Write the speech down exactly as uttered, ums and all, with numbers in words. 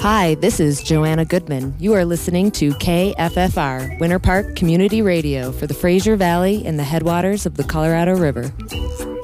Hi, this is Joanna Goodman. You are listening to K F F R, Winter Park Community Radio for the Fraser Valley and the headwaters of the Colorado River.